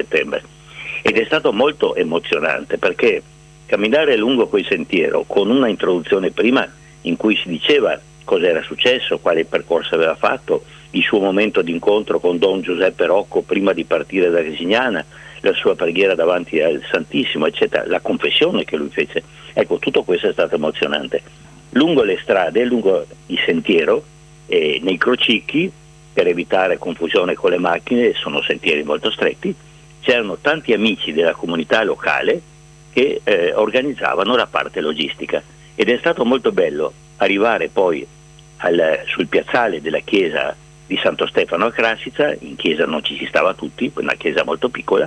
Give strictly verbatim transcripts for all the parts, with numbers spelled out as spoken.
settembre. Ed è stato molto emozionante, perché camminare lungo quel sentiero con una introduzione prima in cui si diceva cosa era successo, quale percorso aveva fatto, il suo momento di incontro con Don Giuseppe Rocco prima di partire da Resignana, la sua preghiera davanti al Santissimo, eccetera, la confessione che lui fece. Ecco, tutto questo è stato emozionante. Lungo le strade, lungo il sentiero, eh, nei crocicchi, per evitare confusione con le macchine, sono sentieri molto stretti, c'erano tanti amici della comunità locale che eh, organizzavano la parte logistica, ed è stato molto bello arrivare poi al, sul piazzale della chiesa di Santo Stefano a Crasica. In chiesa non ci si stava tutti, una chiesa molto piccola,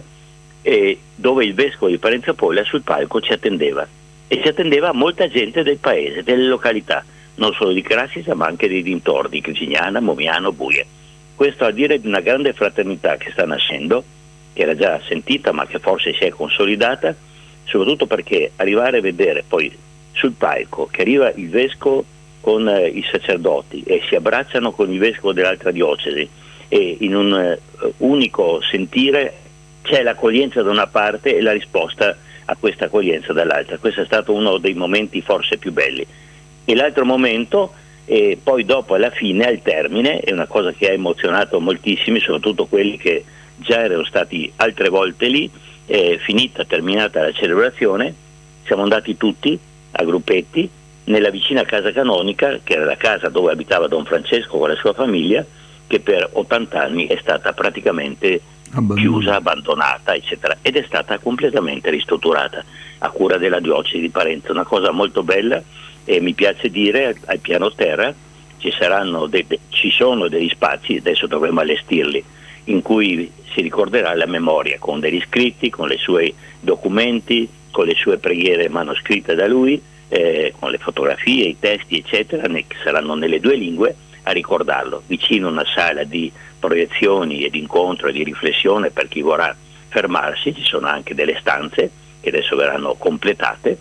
e dove il vescovo di Parenzo Polla sul palco ci attendeva, e ci attendeva molta gente del paese, delle località, non solo di Crasica ma anche dei dintorni, Crisignana, Momiano, Buie. Questo a dire di una grande fraternità che sta nascendo, che era già sentita ma che forse si è consolidata, soprattutto perché arrivare a vedere poi sul palco che arriva il vescovo con eh, i sacerdoti e si abbracciano con il vescovo dell'altra diocesi, e in un eh, unico sentire c'è l'accoglienza da una parte e la risposta a questa accoglienza dall'altra. Questo è stato uno dei momenti forse più belli. E l'altro momento, e poi dopo alla fine, al termine, è una cosa che ha emozionato moltissimi, soprattutto quelli che già erano stati altre volte lì, è finita, terminata la celebrazione, siamo andati tutti a gruppetti nella vicina casa canonica, che era la casa dove abitava Don Francesco con la sua famiglia, che per ottanta anni è stata praticamente Abbandonata. chiusa, abbandonata, eccetera, ed è stata completamente ristrutturata a cura della diocesi di Parenzo. Una cosa molto bella, e mi piace dire al piano terra ci saranno de- de- ci sono degli spazi, adesso dovremo allestirli, in cui si ricorderà la memoria con degli scritti, con i suoi documenti, con le sue preghiere manoscritte da lui, eh, con le fotografie, i testi, eccetera, ne- che saranno nelle due lingue a ricordarlo, vicino a una sala di proiezioni e di incontro e di riflessione per chi vorrà fermarsi. Ci sono anche delle stanze che adesso verranno completate,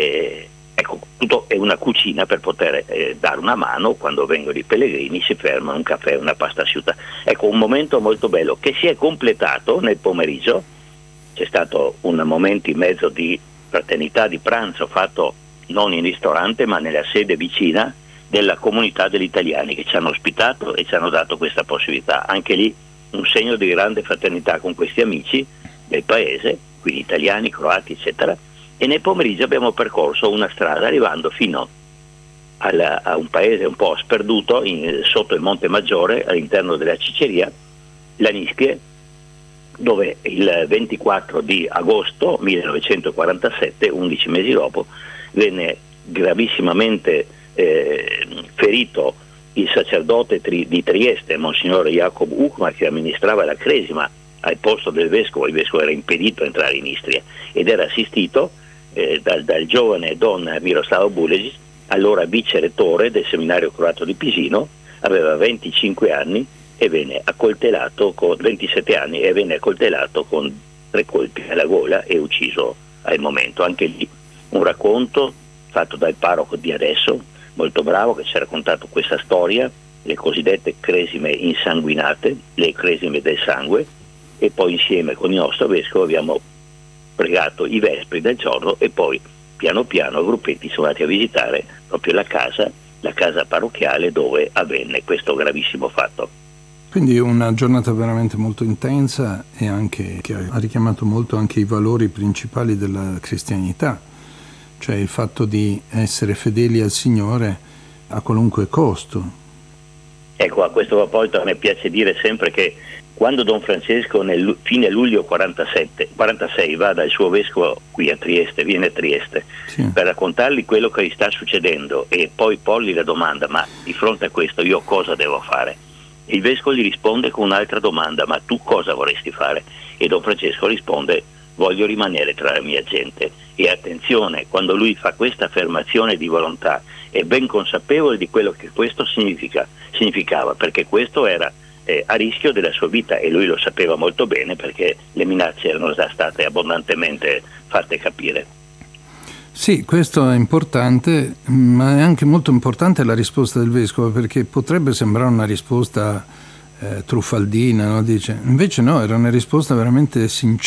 e ecco, tutto è una cucina per poter eh, dare una mano quando vengono i pellegrini, si fermano, un caffè, una pasta asciutta. Ecco, un momento molto bello che si è completato nel pomeriggio. C'è stato un momento in mezzo di fraternità, di pranzo fatto non in ristorante ma nella sede vicina della comunità degli italiani che ci hanno ospitato e ci hanno dato questa possibilità. Anche lì un segno di grande fraternità con questi amici del paese, quindi italiani, croati, eccetera. E nel pomeriggio abbiamo percorso una strada arrivando fino alla, a un paese un po' sperduto in, sotto il Monte Maggiore, all'interno della Ciceria, Lanischie, dove il ventiquattro di agosto millenovecentoquarantasette, undici mesi dopo, venne gravissimamente eh, ferito il sacerdote tri, di Trieste, Monsignor Jacob Uchma, che amministrava la Cresima al posto del vescovo. Il vescovo era impedito a entrare in Istria ed era assistito eh, dal, dal giovane Don Miroslavo Bulesic, allora vice rettore del seminario croato di Pisino. Aveva venticinque anni e venne accoltellato con ventisette anni e venne accoltellato con tre colpi alla gola e ucciso al momento. Anche lì un racconto fatto dal parroco di adesso, molto bravo, che ci ha raccontato questa storia, le cosiddette cresime insanguinate, le cresime del sangue, e poi insieme con il nostro vescovo abbiamo pregato i vespri del giorno, e poi piano piano a gruppetti siamo andati a visitare proprio la casa, la casa parrocchiale dove avvenne questo gravissimo fatto. Quindi una giornata veramente molto intensa, e anche che ha richiamato molto anche i valori principali della cristianità, cioè il fatto di essere fedeli al Signore a qualunque costo. Ecco, a questo proposito a me piace dire sempre che quando Don Francesco nel fine luglio quarantasette, quarantasei va dal suo vescovo qui a Trieste, viene a Trieste, sì, per raccontargli quello che gli sta succedendo e poi porgli la domanda: ma di fronte a questo io cosa devo fare? Il vescovo gli risponde con un'altra domanda: ma tu cosa vorresti fare? E Don Francesco risponde: voglio rimanere tra la mia gente. E attenzione, quando lui fa questa affermazione di volontà è ben consapevole di quello che questo significa, significava, perché questo era eh, a rischio della sua vita, e lui lo sapeva molto bene perché le minacce erano già state abbondantemente fatte capire. Sì, questo è importante, ma è anche molto importante la risposta del vescovo, perché potrebbe sembrare una risposta eh, truffaldina, no? Dice, invece no, era una risposta veramente sincera.